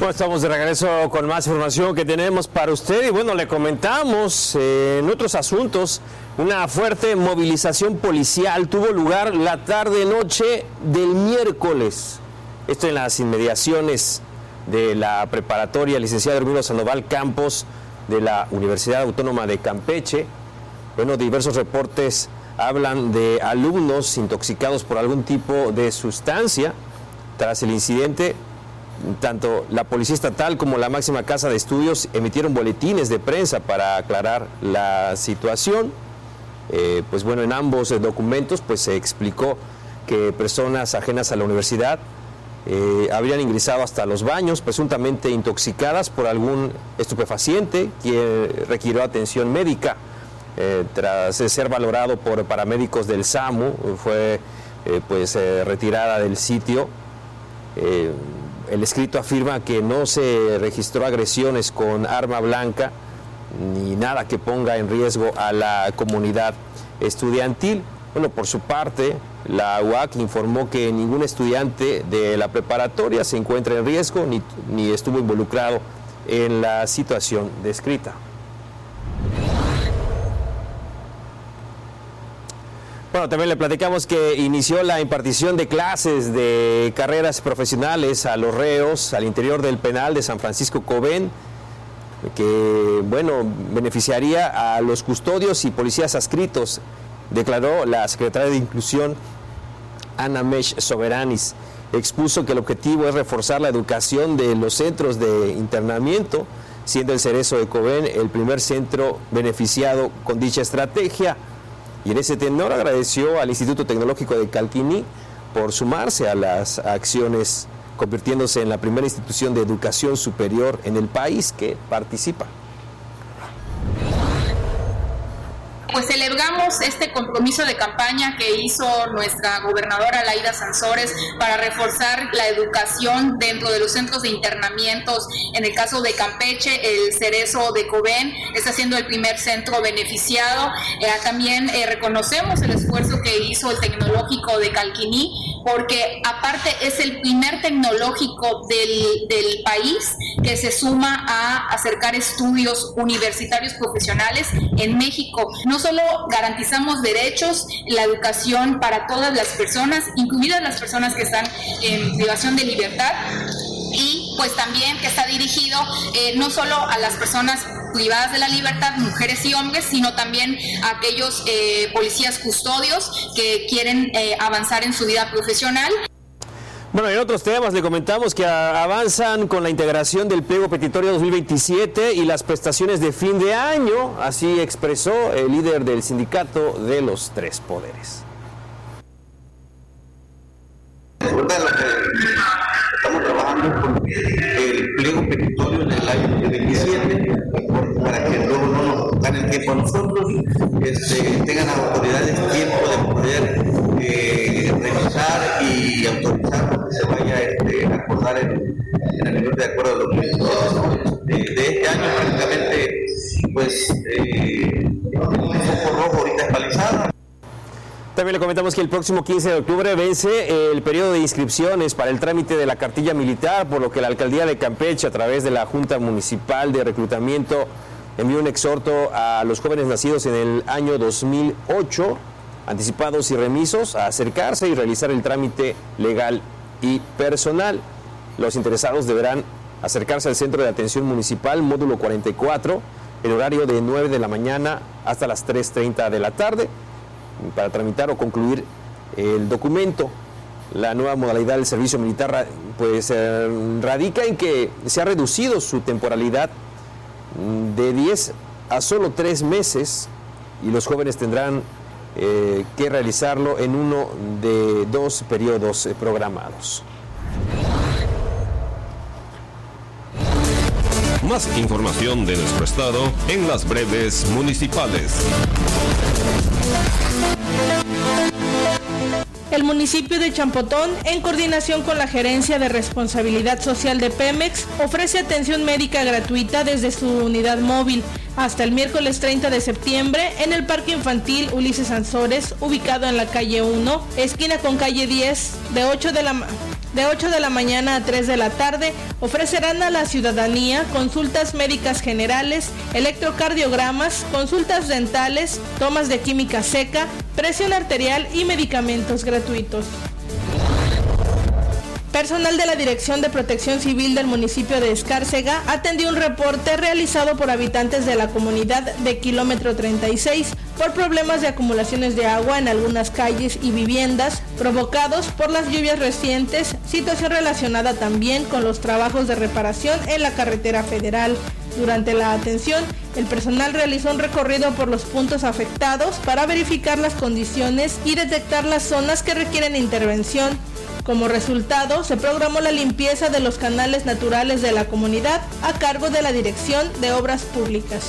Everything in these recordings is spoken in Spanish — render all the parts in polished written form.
Bueno, estamos de regreso con más información que tenemos para usted y bueno, le comentamos en otros asuntos, una fuerte movilización policial tuvo lugar la tarde-noche del miércoles. Esto en las inmediaciones de la preparatoria licenciado Herminio Sandoval Campos de la Universidad Autónoma de Campeche. Bueno, diversos reportes hablan de alumnos intoxicados por algún tipo de sustancia. Tras el incidente, tanto la Policía Estatal como la máxima casa de estudios emitieron boletines de prensa para aclarar la situación. Pues bueno, en ambos documentos pues se explicó que personas ajenas a la universidad habrían ingresado hasta los baños, presuntamente intoxicadas por algún estupefaciente que requirió atención médica. Tras ser valorado por paramédicos del SAMU, fue retirada del sitio. El escrito afirma que no se registró agresiones con arma blanca ni nada que ponga en riesgo a la comunidad estudiantil. Bueno, por su parte, la UAC informó que ningún estudiante de la preparatoria se encuentra en riesgo ni estuvo involucrado en la situación descrita. Bueno, también le platicamos que inició la impartición de clases de carreras profesionales a los reos al interior del penal de San Francisco Coven, que, bueno, beneficiaría a los custodios y policías adscritos, declaró la secretaria de Inclusión, Ana Mesh Soberanis. Expuso que el objetivo es reforzar la educación de los centros de internamiento, siendo el Cerezo de Coven el primer centro beneficiado con dicha estrategia. Y en ese tenor agradeció al Instituto Tecnológico de Calquiní por sumarse a las acciones, convirtiéndose en la primera institución de educación superior en el país que participa. Pues celebramos este compromiso de campaña que hizo nuestra gobernadora Laida Sansores para reforzar la educación dentro de los centros de internamientos. En el caso de Campeche, el Cerezo de Coven está siendo el primer centro beneficiado. También reconocemos el esfuerzo que hizo el Tecnológico de Calquiní, porque aparte es el primer tecnológico del país que se suma a acercar estudios universitarios profesionales en México. No solo garantizamos derechos, la educación para todas las personas, incluidas las personas que están en privación de libertad, y pues también que está dirigido no solo a las personas privadas de la libertad, mujeres y hombres, sino también a aquellos policías custodios que quieren avanzar en su vida profesional. Bueno, en otros temas le comentamos que avanzan con la integración del pliego petitorio 2027 y las prestaciones de fin de año, así expresó el líder del sindicato de los tres poderes. Recuerda lo que estamos trabajando con el pliego petitorio en el año 2027 para que luego no nos ganen tiempo a nosotros, tengan las autoridades tiempo de poder revisar y autorizar lo que se vaya a acordar en el nivel de acuerdo de 2027. De este año prácticamente pues el foco rojo ahorita es Palizada. También le comentamos que el próximo 15 de octubre vence el periodo de inscripciones para el trámite de la cartilla militar, por lo que la Alcaldía de Campeche, a través de la Junta Municipal de Reclutamiento, envió un exhorto a los jóvenes nacidos en el año 2008, anticipados y remisos, a acercarse y realizar el trámite legal y personal. Los interesados deberán acercarse al Centro de Atención Municipal, módulo 44, en horario de 9 de la mañana hasta las 3:30 de la tarde, para tramitar o concluir el documento. La nueva modalidad del servicio militar radica en que se ha reducido su temporalidad de 10 a solo 3 meses y los jóvenes tendrán que realizarlo en uno de 2 periodos programados. Más información de nuestro estado en las breves municipales. El municipio de Champotón, en coordinación con la Gerencia de Responsabilidad Social de Pemex, ofrece atención médica gratuita desde su unidad móvil hasta el miércoles 30 de septiembre en el Parque Infantil Ulises Sansores, ubicado en la calle 1, esquina con calle 10, de 8 de la de 8 de la mañana a 3 de la tarde, ofrecerán a la ciudadanía consultas médicas generales, electrocardiogramas, consultas dentales, tomas de química seca, presión arterial y medicamentos gratuitos. Personal de la Dirección de Protección Civil del municipio de Escárcega atendió un reporte realizado por habitantes de la comunidad de Kilómetro 36 por problemas de acumulaciones de agua en algunas calles y viviendas provocados por las lluvias recientes, situación relacionada también con los trabajos de reparación en la carretera federal. Durante la atención, el personal realizó un recorrido por los puntos afectados para verificar las condiciones y detectar las zonas que requieren intervención. Como resultado, se programó la limpieza de los canales naturales de la comunidad a cargo de la Dirección de Obras Públicas.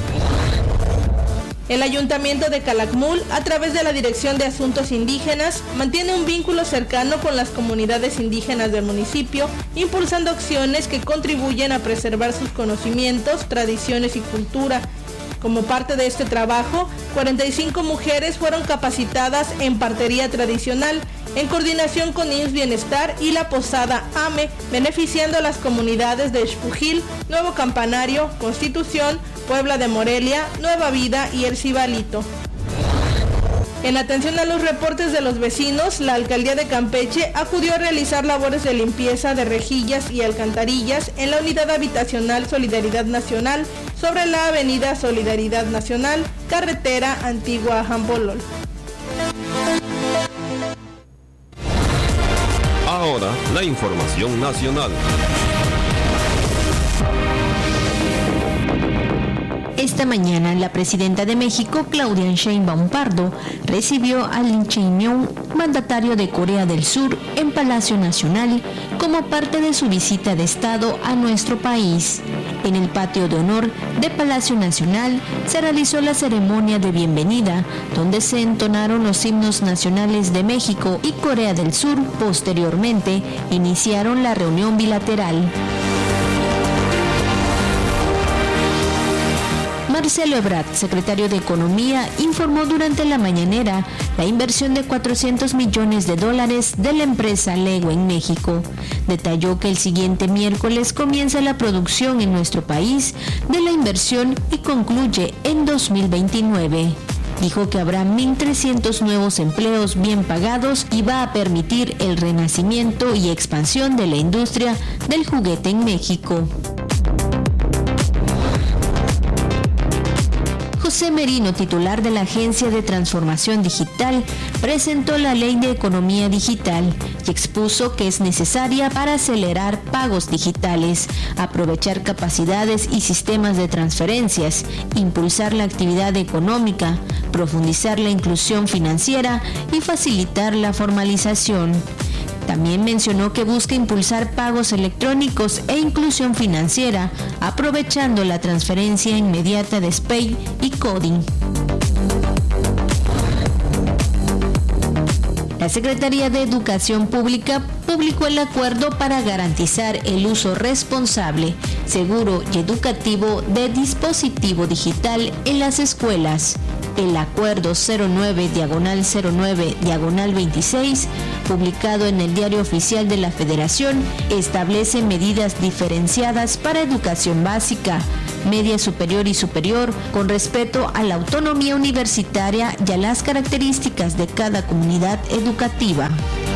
El Ayuntamiento de Calakmul, a través de la Dirección de Asuntos Indígenas, mantiene un vínculo cercano con las comunidades indígenas del municipio, impulsando acciones que contribuyen a preservar sus conocimientos, tradiciones y cultura. Como parte de este trabajo, 45 mujeres fueron capacitadas en partería tradicional, en coordinación con IMSS Bienestar y la Posada AME, beneficiando a las comunidades de Xpujil, Nuevo Campanario, Constitución, Puebla de Morelia, Nueva Vida y El Cibalito. En atención a los reportes de los vecinos, la Alcaldía de Campeche acudió a realizar labores de limpieza de rejillas y alcantarillas en la Unidad Habitacional Solidaridad Nacional sobre la Avenida Solidaridad Nacional, carretera Antigua Jambolol. Ahora, la información nacional. Esta mañana, la presidenta de México, Claudia Sheinbaum Pardo, recibió a Lee Jae-myung, mandatario de Corea del Sur, en Palacio Nacional, como parte de su visita de Estado a nuestro país. En el patio de honor de Palacio Nacional se realizó la ceremonia de bienvenida, donde se entonaron los himnos nacionales de México y Corea del Sur. Posteriormente, iniciaron la reunión bilateral. Marcelo Ebrard, secretario de Economía, informó durante la mañanera la inversión de $400 millones de la empresa Lego en México. Detalló que el siguiente miércoles comienza la producción en nuestro país de la inversión y concluye en 2029. Dijo que habrá 1.300 nuevos empleos bien pagados y va a permitir el renacimiento y expansión de la industria del juguete en México. José Merino, titular de la Agencia de Transformación Digital, presentó la Ley de Economía Digital y expuso que es necesaria para acelerar pagos digitales, aprovechar capacidades y sistemas de transferencias, impulsar la actividad económica, profundizar la inclusión financiera y facilitar la formalización. También mencionó que busca impulsar pagos electrónicos e inclusión financiera, aprovechando la transferencia inmediata de SPEI y Coding. La Secretaría de Educación Pública publicó el acuerdo para garantizar el uso responsable, seguro y educativo de dispositivo digital en las escuelas. El acuerdo 09/09/26, publicado en el Diario Oficial de la Federación, establece medidas diferenciadas para educación básica, media superior y superior, con respeto a la autonomía universitaria y a las características de cada comunidad educativa.